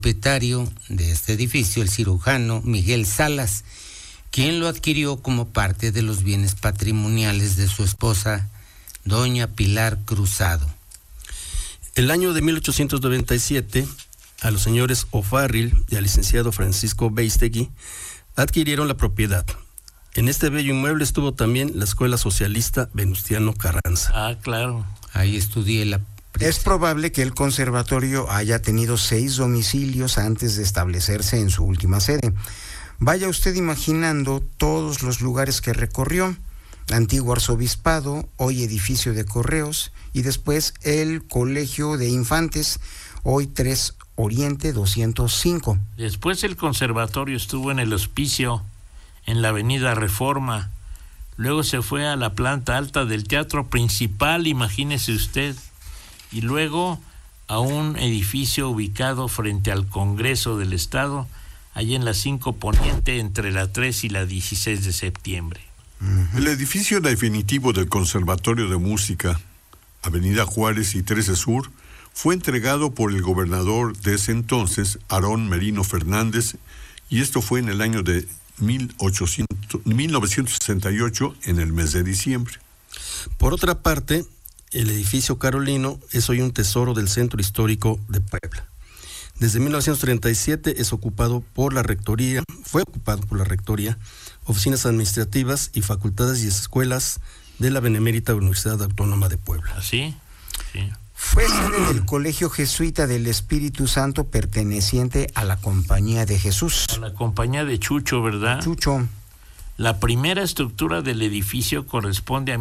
propietario de este edificio, el cirujano Miguel Salas, quien lo adquirió como parte de los bienes patrimoniales de su esposa, doña Pilar Cruzado. El año de 1897, a los señores O'Farrill y al licenciado Francisco Beistegui adquirieron la propiedad. En este bello inmueble estuvo también la Escuela Socialista Venustiano Carranza. Ah, claro. Ahí estudié la... Es probable que el conservatorio haya tenido 6 domicilios antes de establecerse en su última sede. Vaya usted imaginando todos los lugares que recorrió: antiguo arzobispado, hoy edificio de correos, y después el Colegio de Infantes, hoy 3 Oriente 205. Después el conservatorio estuvo en el Hospicio, en la avenida Reforma. Luego se fue a la planta alta del Teatro Principal, imagínese usted. Y luego a un edificio ubicado frente al Congreso del Estado, allí en la 5 Poniente, entre la 3 y la 16 de septiembre. El edificio definitivo del Conservatorio de Música, Avenida Juárez y 13 Sur, fue entregado por el gobernador de ese entonces, Aarón Merino Fernández, y esto fue en el año de 1968, en el mes de diciembre. Por otra parte, el edificio carolino es hoy un tesoro del Centro Histórico de Puebla. Desde 1937 fue ocupado por la Rectoría, oficinas administrativas y facultades y escuelas de la Benemérita Universidad Autónoma de Puebla. ¿Sí? Sí. Fue sede del Colegio Jesuita del Espíritu Santo, perteneciente a la Compañía de Jesús. A la Compañía de Chucho, ¿verdad? Chucho. La primera estructura del edificio corresponde a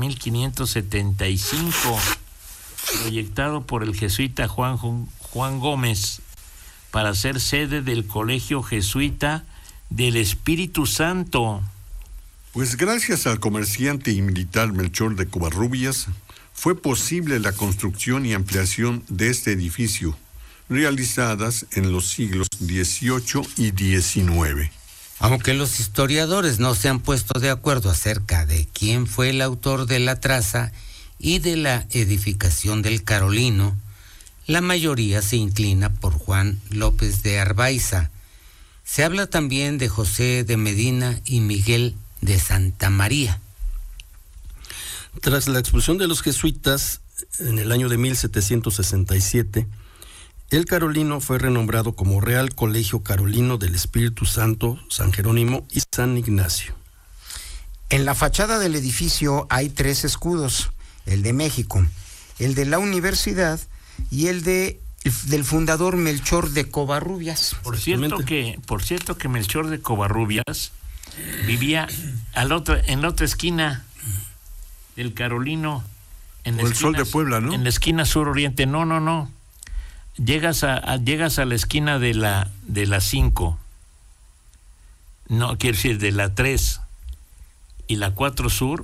1575, proyectado por el jesuita Juan Gómez para ser sede del Colegio Jesuita del Espíritu Santo. Pues gracias al comerciante y militar Melchor de Covarrubias, fue posible la construcción y ampliación de este edificio, realizadas en los siglos XVIII y XIX. Aunque los historiadores no se han puesto de acuerdo acerca de quién fue el autor de la traza y de la edificación del Carolino, la mayoría se inclina por Juan López de Arbaiza. Se habla también de José de Medina y Miguel de Santa María. Tras la expulsión de los jesuitas en el año de 1767, el Carolino fue renombrado como Real Colegio Carolino del Espíritu Santo, San Jerónimo y San Ignacio. En la fachada del edificio hay 3 escudos: el de México, el de la universidad y el del fundador Melchor de Covarrubias. Por cierto que Melchor de Covarrubias vivía en la otra esquina del Carolino, en la el Sol de Puebla, ¿no? En la esquina sur-oriente. No. Llegas a la esquina de la 5. No, quiero decir, de la 3 y la 4 sur,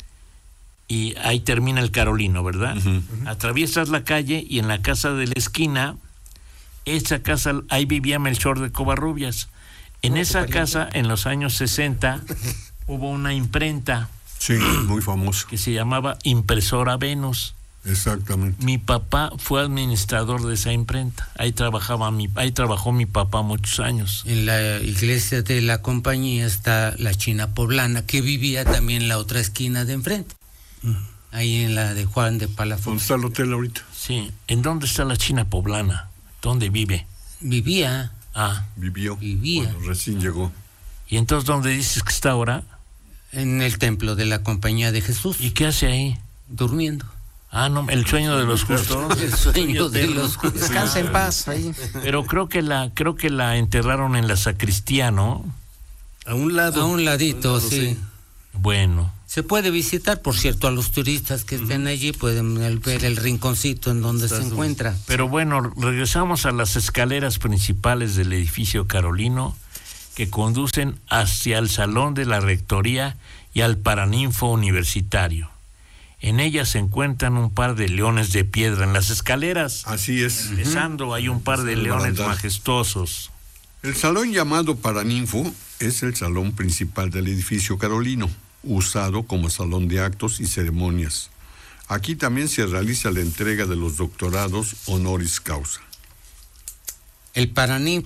y ahí termina el Carolino, ¿verdad? Uh-huh. Atraviesas la calle y en la casa de la esquina, esa casa, ahí vivía Melchor de Covarrubias. En esa casa, en los años 60, hubo una imprenta. Sí, muy famoso. Que se llamaba Impresora Venus. Exactamente. Mi papá fue administrador de esa imprenta. Ahí trabajó mi papá muchos años. En la iglesia de la compañía está la China Poblana, que vivía también en la otra esquina de enfrente. Ahí en la de Juan de Palafox. ¿Dónde está el hotel ahorita? Sí. ¿En dónde está la China Poblana? ¿Dónde vive? Vivía. Vivía. Bueno, recién llegó. ¿Y entonces dónde dices que está ahora? En el templo de la Compañía de Jesús. ¿Y qué hace ahí? Durmiendo. No, el sueño de los justos. El sueño de los justos. Descansa en paz ahí. Pero creo que la enterraron en la sacristía, ¿no? A un ladito, sí. Bueno. Se puede visitar, por cierto, a los turistas que estén allí, pueden ver el rinconcito en donde se encuentra. Pero bueno, regresamos a las escaleras principales del edificio Carolino, que conducen hacia el salón de la rectoría y al paraninfo universitario. En ellas se encuentran un par de leones de piedra en las escaleras. Así es. Empezando, hay un par de leones majestuosos. El salón llamado paraninfo es el salón principal del edificio Carolino, usado como salón de actos y ceremonias. Aquí también se realiza la entrega de los doctorados honoris causa. El Paraninfo